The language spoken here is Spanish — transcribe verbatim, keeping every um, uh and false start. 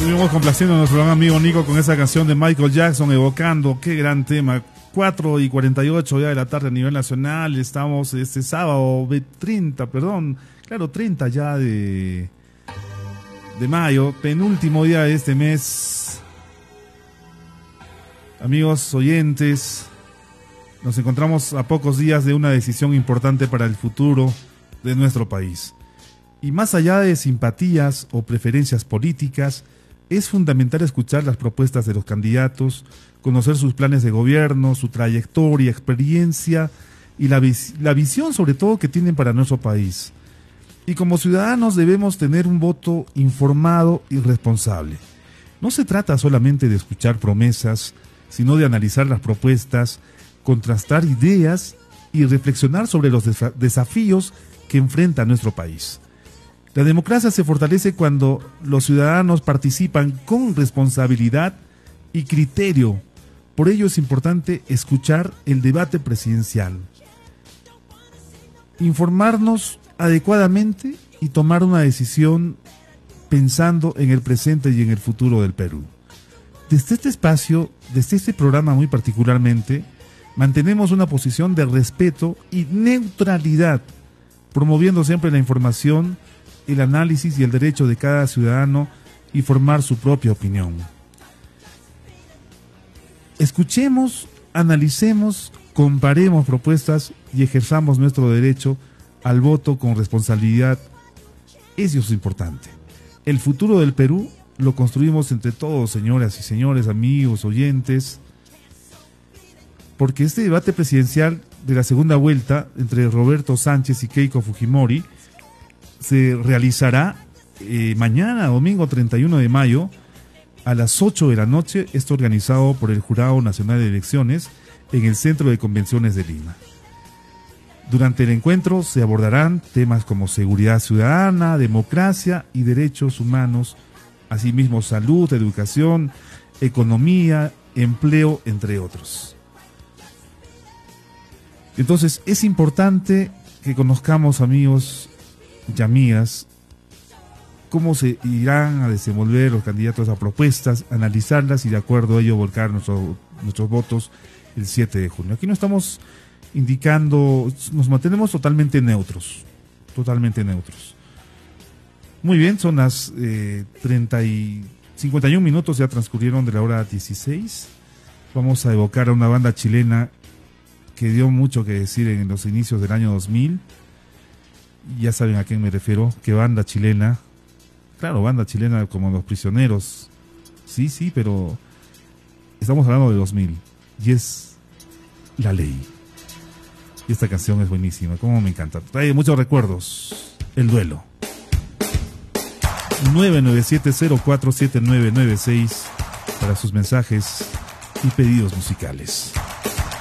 Estuvimos complaciendo a nuestro gran amigo Nico con esa canción de Michael Jackson, evocando, qué gran tema. cuatro y cuarenta y ocho ya de la tarde a nivel nacional. Estamos este sábado treinta, perdón, claro, treinta ya de, de mayo, penúltimo día de este mes. Amigos oyentes, nos encontramos a pocos días de una decisión importante para el futuro de nuestro país. Y más allá de simpatías o preferencias políticas, es fundamental escuchar las propuestas de los candidatos, conocer sus planes de gobierno, su trayectoria, experiencia y la, vis- la visión sobre todo que tienen para nuestro país. Y como ciudadanos debemos tener un voto informado y responsable. No se trata solamente de escuchar promesas, sino de analizar las propuestas, contrastar ideas y reflexionar sobre los desa- desafíos que enfrenta nuestro país. La democracia se fortalece cuando los ciudadanos participan con responsabilidad y criterio. Por ello es importante escuchar el debate presidencial, informarnos adecuadamente y tomar una decisión pensando en el presente y en el futuro del Perú. Desde este espacio, desde este programa muy particularmente, mantenemos una posición de respeto y neutralidad, promoviendo siempre la información, el análisis y el derecho de cada ciudadano y formar su propia opinión. Escuchemos, analicemos, comparemos propuestas y ejerzamos nuestro derecho al voto con responsabilidad. Eso es importante. El futuro del Perú lo construimos entre todos, señoras y señores, amigos, oyentes, porque este debate presidencial de la segunda vuelta entre Roberto Sánchez y Keiko Fujimori se realizará eh, mañana, domingo treinta y uno de mayo, a las ocho de la noche, esto organizado por el Jurado Nacional de Elecciones en el Centro de Convenciones de Lima. Durante el encuentro se abordarán temas como seguridad ciudadana, democracia y derechos humanos, asimismo salud, educación, economía, empleo, entre otros. Entonces es importante que conozcamos, amigos y amigas, cómo se irán a desenvolver los candidatos a propuestas, analizarlas y de acuerdo a ello volcar nuestro, nuestros votos el siete de junio. Aquí no estamos indicando, nos mantenemos totalmente neutros, totalmente neutros. Muy bien, son las eh, treinta y cincuenta y un minutos, ya transcurrieron de la hora dieciséis. Vamos a evocar a una banda chilena que dio mucho que decir en los inicios del año dos mil. Ya saben a quién me refiero, qué banda chilena. Claro, banda chilena como Los Prisioneros. Sí, sí, pero estamos hablando de dos mil. Y es La Ley. Y esta canción es buenísima, como me encanta. Trae muchos recuerdos. El Duelo. nueve nueve siete cero cuatro siete nueve nueve seis para sus mensajes y pedidos musicales.